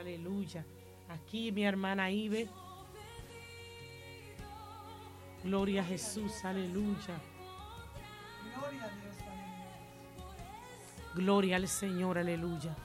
aleluya. Aquí mi hermana Ibe. Gloria a Jesús, aleluya. Gloria a Dios, aleluya. Gloria al Señor, aleluya.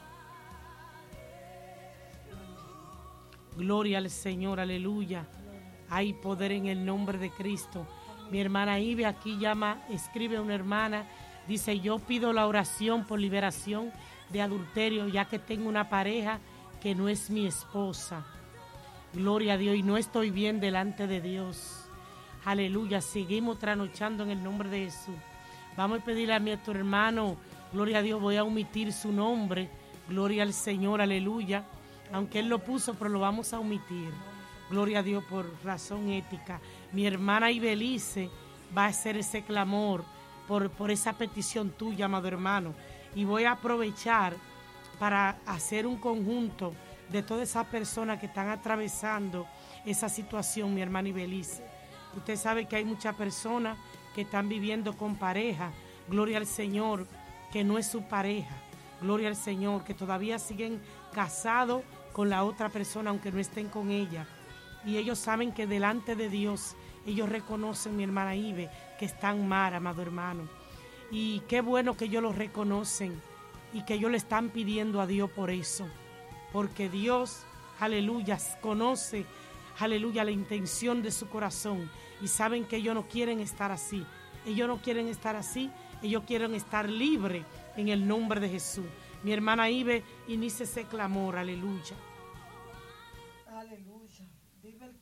Gloria al Señor, aleluya. Hay poder en el nombre de Cristo. Mi hermana Ibe aquí escribe una hermana, dice: yo pido la oración por liberación de adulterio, ya que tengo una pareja que no es mi esposa. Gloria a Dios, y no estoy bien delante de Dios. Aleluya, seguimos trasnochando en el nombre de Jesús. Vamos a pedirle a nuestro hermano, gloria a Dios, voy a omitir su nombre, gloria al Señor, aleluya. Aunque Él lo puso, pero lo vamos a omitir. Gloria a Dios por razón ética. Mi hermana Ibelice va a hacer ese clamor por esa petición tuya, amado hermano. Y voy a aprovechar para hacer un conjunto de todas esas personas que están atravesando esa situación, mi hermana Ibelice. Usted sabe que hay muchas personas que están viviendo con pareja, gloria al Señor, que no es su pareja. Gloria al Señor, que todavía siguen casados con la otra persona, aunque no estén con ella. Y ellos saben que delante de Dios, ellos reconocen, mi hermana Ibe, que están mal, amado hermano. Y qué bueno que ellos lo reconocen y que ellos le están pidiendo a Dios por eso. Porque Dios, aleluya, conoce, aleluya, la intención de su corazón. Y saben que ellos no quieren estar así. Ellos no quieren estar así. Ellos quieren estar libres en el nombre de Jesús. Mi hermana Ibe, inicia ese clamor, aleluya. Aleluya. Dime el